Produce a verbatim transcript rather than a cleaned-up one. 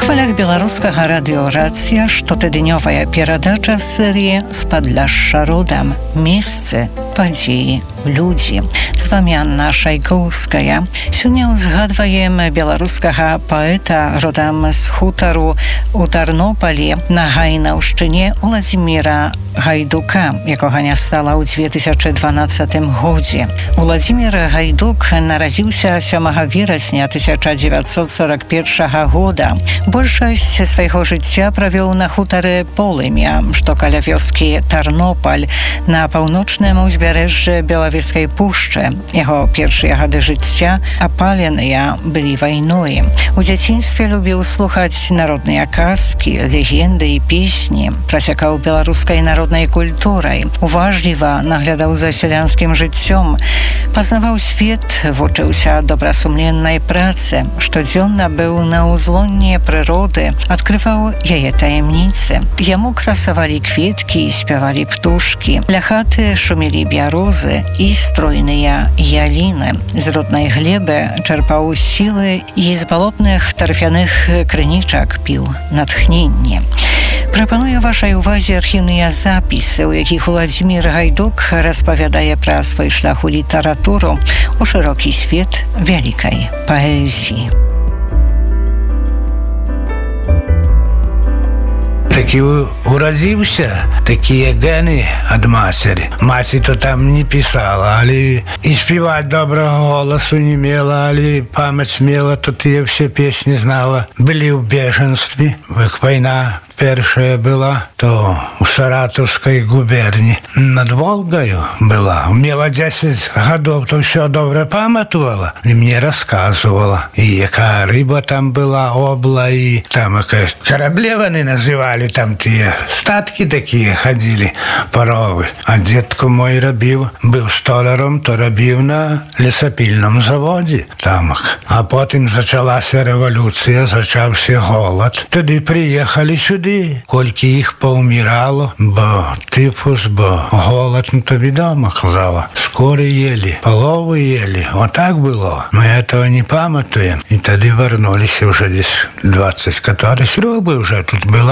хвалях беларускага радыёрацыя штотыднёвая перадача серыі «Спадляшша родам. Месцы, падзеі, людзі». З вами Анна Шайкоўская. Сёння узгадваем беларускага паэта родам з хутару у Тарнопалі на Гайнаўшчыне Уладзіміра Гайдука, якога не стала ў две тысячы дванаццатым годзе. Уладзімір Гайдук нарадзіўся сёмага верасня тысяча дзевяцьсот сорок першага года. Большасць свайго жыцця правёў на хутары Полымя, што каля вёскі Тарнопаль, на паўночным узбярэжжы Белавежскай пушчы. Яго першыя гады жыцця апаленыя былі вайной. У дзяцінстве любіў слухаць народныя казкі, легенды і песні, прасякаў беларускай народнай культурай, уважліва наглядаў за сялянскім жыццём, пазнаваў свет, вучыўся добрасумленнай працы, штодзённа быў на ўзлонні прыроды, адкрываў яе таямніцы. Яму красавалі кветкі і спявалі птушкі. Ля хаты шумелі бярозы і стройныя яліны. З роднай глебы чарпаў сілы і з балотных тарфяных крынічак піў натхненне. Прапаную вашай увазе архіўныя запісы, у якіх Уладзімір Гайдук распавядае пра свой шлях у літаратуру, у шырокі свет вялікай паэзіі. Такі урадзіўся, такія гены ад мацері. Маці то там не пісала, але і співаць добрага голасу не мела, але памяць мела, то тыя ўсе песні знала. Былі ў бежанстве, як вайна першая была, то у Саратаўскай губерні над Волгаю была. Мела дзесяць гадоў, то ўсё добра памятавала і мне расказвала. І якая рыба там была, обла, і там якая караблеваны называлі, там тыя статкі такія хадзілі, паровы. А дзедку мой рабіў, быў столяром, то рабіў на лесапільным заводзе там. А потым зачалася рэвалюцыя, зачаўся голад. Тады прыехалі сюды, колькі іх паўмірало, бо тыфус, бо голад, ну то вядома, казала. Скоры ели, паловы ели. Вот так было. Мы этого не памятуем. І тады вярнуліся ўжо десь двадцать который рок бы уже тут было.